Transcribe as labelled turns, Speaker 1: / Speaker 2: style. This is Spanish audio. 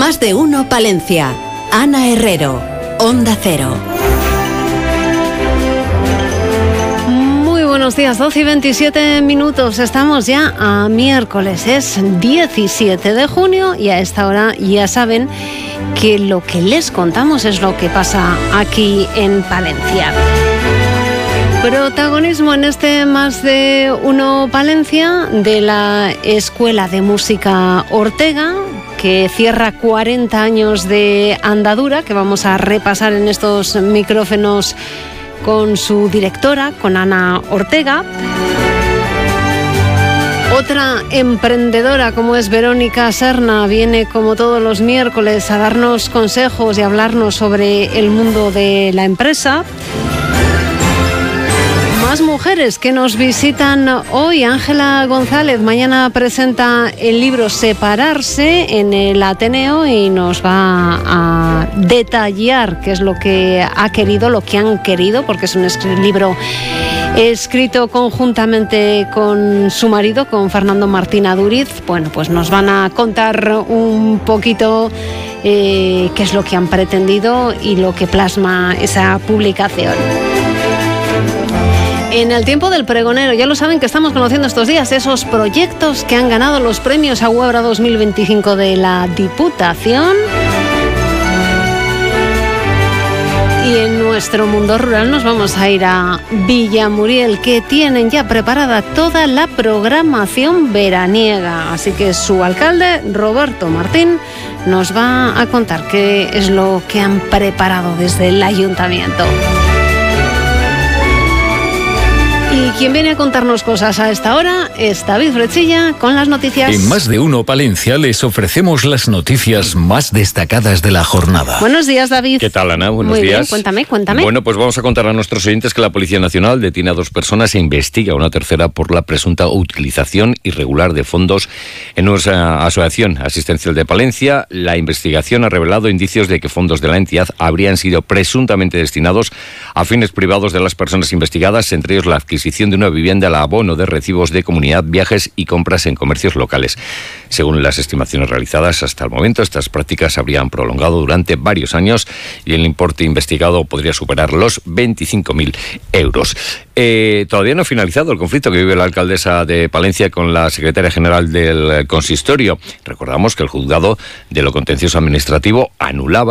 Speaker 1: Más de uno Palencia. Ana Herrero, Onda Cero.
Speaker 2: Muy buenos días, 12:27. Estamos ya a miércoles, es 17 de junio y a esta hora ya saben que lo que les contamos es lo que pasa aquí en Palencia. Protagonismo en este Más de uno Palencia de la Escuela de Música Ortega, que cierra 40 años de andadura, que vamos a repasar en estos micrófonos con su directora, con Ana Ortega. Otra emprendedora como es Verónica Serna viene como todos los miércoles a darnos consejos y hablarnos sobre el mundo de la empresa. Más mujeres que nos visitan hoy. Ángela González mañana presenta el libro Separarse en el Ateneo y nos va a detallar qué es lo que ha querido, lo que han querido, porque es un libro escrito conjuntamente con su marido, con Fernando Martín Aduriz. Bueno, pues nos van a contar un poquito qué es lo que han pretendido y lo que plasma esa publicación. En el tiempo del pregonero, ya lo saben que estamos conociendo estos días esos proyectos que han ganado los premios Aguabra 2025 de la Diputación. Y en nuestro mundo rural nos vamos a ir a Villamuriel, que tienen ya preparada toda la programación veraniega. Así que su alcalde, Roberto Martín, nos va a contar qué es lo que han preparado desde el ayuntamiento. Y quien viene a contarnos cosas a esta hora es David Frechilla con las noticias.
Speaker 3: En Más de uno Palencia les ofrecemos las noticias más destacadas de la jornada.
Speaker 2: Buenos días, David.
Speaker 4: ¿Qué tal, Ana? Buenos
Speaker 2: días. Muy bien, cuéntame.
Speaker 4: Bueno, pues vamos a contar a nuestros oyentes que la Policía Nacional detiene a 2 personas e investiga a una tercera por la presunta utilización irregular de fondos en una asociación asistencial de Palencia. La investigación ha revelado indicios de que fondos de la entidad habrían sido presuntamente destinados a fines privados de las personas investigadas, entre ellos la adquisición de una vivienda, el abono de recibos de comunidad, viajes y compras en comercios locales. Según las estimaciones realizadas hasta el momento, estas prácticas se habrían prolongado durante varios años y el importe investigado podría superar los 25.000 euros. Todavía no ha finalizado el conflicto que vive la alcaldesa de Palencia con la secretaria general del consistorio. Recordamos que el juzgado de lo contencioso administrativo anulaba